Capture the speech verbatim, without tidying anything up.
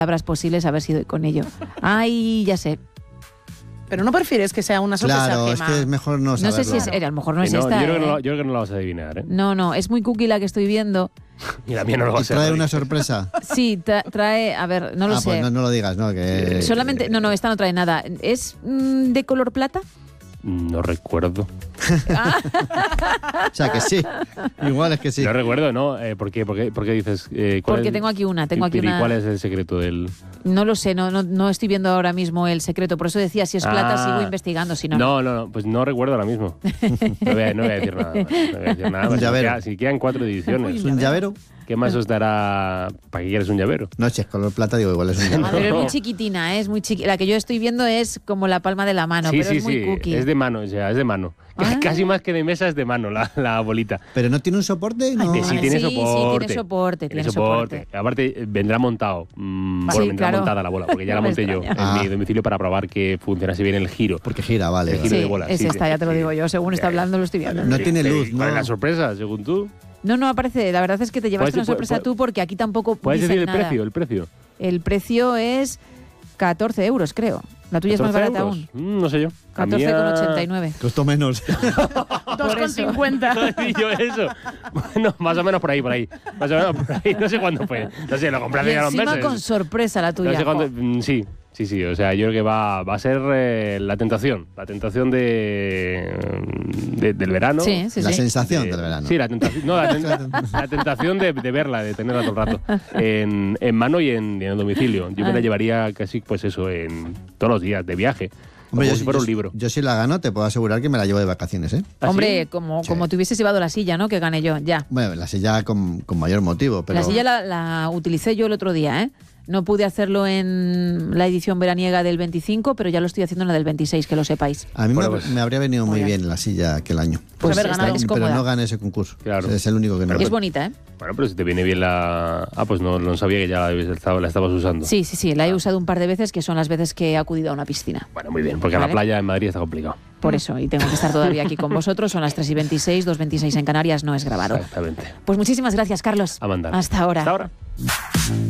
palabras posibles a ver si doy con ello. Ay, ya sé. Pero no prefieres que sea una sorpresa, Claro, Gemma. es que es mejor no saberlo. No sé si es, a lo mejor no Que es no, esta. yo, creo que ¿eh? no, yo creo que no la vas a adivinar, ¿eh? No, no, es muy cookie la que estoy viendo. Y la mía no lo va ¿Y a ser. trae una sorpresa? Sí, tra- trae, a ver, no lo ah, sé. pues no, no lo digas, ¿no? Que, Solamente, no, no, esta no trae nada. ¿Es mm, de color plata? No recuerdo. O sea, que sí. Igual es que sí. No recuerdo, ¿no? Eh, ¿por, qué, por, qué, ¿Por qué dices? Eh, ¿cuál Porque es- tengo aquí una, tengo aquí ¿Y una. cuál es el secreto del...? No lo sé, no, no, no estoy viendo ahora mismo el secreto. Por eso decía, si es plata, Ah. sigo investigando. Si no, No, no, no, pues no recuerdo ahora mismo. No voy a, no voy a decir nada más. No voy a decir nada Un más. Si llavero. queda- Si quedan cuatro ediciones, ¿Es un llavero? ¿qué más os dará? ¿Para qué quieres un llavero? No, si es color plata, digo, igual es un Ah, llavero. pero es muy No. chiquitina, ¿eh? Es muy chiqui- La que yo estoy viendo es como la palma de la mano, sí, pero sí, es muy sí, cookie. es de mano, o sea, es de mano. Ah. Casi más que de mesa es de mano la, la bolita. ¿Pero no tiene un soporte? No. Que sí, tiene sí, sí, tiene soporte. soporte, tiene soporte. Aparte, eh, vendrá montado. Mm, Sí, bueno, vendrá claro. montada la bola, porque ya la No me monté yo extraña. en Ah. mi domicilio para probar que funcionase bien el giro. Porque gira, vale. El vale. giro Sí, de bola, es sí, esta, sí, ya te lo sí. digo yo. Según está hablando, lo estoy viendo. No Sí, tiene sí. luz, ¿Cuál es no. la sorpresa, según tú? No, no aparece. La verdad es que te llevaste Puedes- una sorpresa puedes- tú porque aquí tampoco ¿Puedes dicen decir el nada. precio? El precio. El precio es catorce euros, creo. La tuya es más ¿catorce barata euros? aún. Mm, no sé yo. La catorce con mía- ochenta y nueve. Costó menos. dos con cincuenta. Y yo eso. Bueno, más o menos por ahí, por ahí. Más o menos por ahí. No sé cuándo fue. No sé, lo Y compraste ya los encima meses. con sorpresa la tuya. No sé cuándo. Jo. mm, Sí, sí, sí. O sea, yo creo que va, va a ser eh, la tentación. La tentación de, de- del verano. Sí, sí, La sí. sensación De- del verano. Sí, la tentación, no, la, ten- la tentación de, de verla, de tenerla todo el rato en, en mano y en, y en el domicilio. Yo me Ah. la llevaría casi, pues eso, en todos los días de viaje. Hombre, como yo, si fuera yo- un libro. Yo si la gano, te puedo asegurar que me la llevo de vacaciones, ¿eh? ¿Ah, Hombre, sí? como, Sí. como te hubieses llevado la silla, ¿no? Que gané yo, ya. Bueno, la silla con, con mayor motivo, pero... La silla la, la utilicé yo el otro día, ¿eh? No pude hacerlo en la edición veraniega del veinticinco, pero ya lo estoy haciendo en la del veintiséis, que lo sepáis. A mí Bueno, me, pues- me habría venido muy Muy bien bien. la silla aquel año. Pues haber esta ganado. es Pero cómoda. no gané ese concurso. Claro. Es el único que no Es gané. bonita, ¿eh? Bueno, pero si te viene bien la... Ah, pues no, no sabía que ya la, habías estado- la estabas usando. Sí, sí, sí. La he usado un par de veces, que son las veces que he acudido a una piscina. Bueno, muy bien, porque a la Vale. playa en Madrid está complicado. Por eso, y tengo que estar todavía aquí con vosotros. Son las tres y veintiséis, dos veintiséis en Canarias, no es grabado. Exactamente. Pues muchísimas gracias, Carlos. A mandar. Hasta ahora. Hasta ahora.